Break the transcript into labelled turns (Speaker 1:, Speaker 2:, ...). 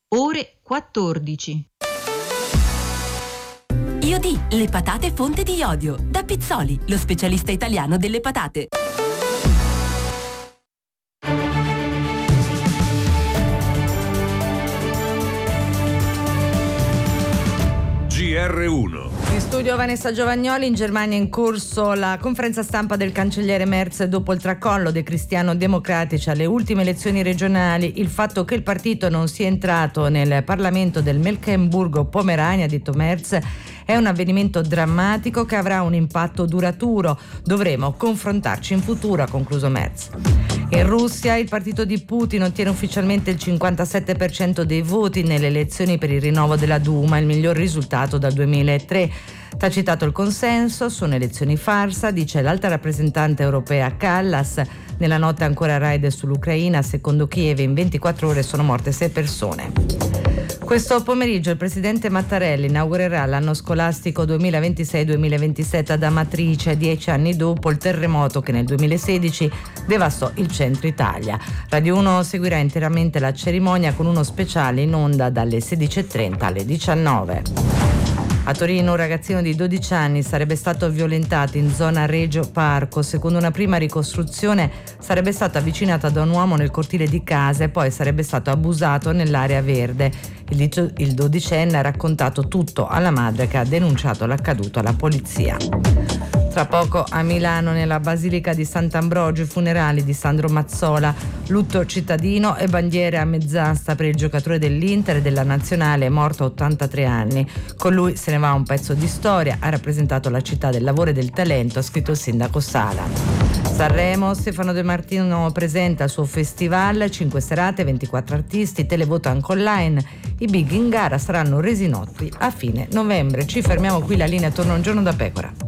Speaker 1: ore 14.
Speaker 2: Iodi, le patate fonte di iodio. Da Pizzoli, lo specialista italiano delle patate.
Speaker 3: GR1.
Speaker 4: In studio Vanessa Giovagnoli. In Germania è in corso la conferenza stampa del cancelliere Merz dopo il tracollo dei cristiano-democratici alle ultime elezioni regionali. Il fatto che il partito non sia entrato nel Parlamento del Mecklenburgo-Pomerania, ha detto Merz, è un avvenimento drammatico che avrà un impatto duraturo. Dovremo confrontarci in futuro, ha concluso Merz. In Russia il partito di Putin ottiene ufficialmente il 57% dei voti nelle elezioni per il rinnovo della Duma, il miglior risultato dal 2003. Tacitato il consenso, sono elezioni farsa, dice l'alta rappresentante europea Kallas. Nella notte ancora raid sull'Ucraina, secondo Kiev in 24 ore sono morte 6 persone. Questo pomeriggio il presidente Mattarella inaugurerà l'anno scolastico 2026-2027 ad Amatrice, 10 anni dopo il terremoto che nel 2016 devastò il centro Italia. Radio 1 seguirà interamente la cerimonia con uno speciale in onda dalle 16:30 alle 19. A Torino un ragazzino di 12 anni sarebbe stato violentato in zona Regio Parco. Secondo una prima ricostruzione sarebbe stato avvicinato da un uomo nel cortile di casa e poi sarebbe stato abusato nell'area verde. Il dodicenne ha raccontato tutto alla madre che ha denunciato l'accaduto alla polizia. Tra poco a Milano, nella Basilica di Sant'Ambrogio, i funerali di Sandro Mazzola, lutto cittadino e bandiere a mezz'asta per il giocatore dell'Inter e della Nazionale morto a 83 anni. Con lui se ne va un pezzo di storia, ha rappresentato la città del lavoro e del talento, ha scritto il sindaco Sala. Sanremo, Stefano De Martino presenta il suo festival, 5 serate, 24 artisti, televoto anche online. I big in gara saranno resi noti a fine novembre. Ci fermiamo qui, la linea torna un giorno da pecora.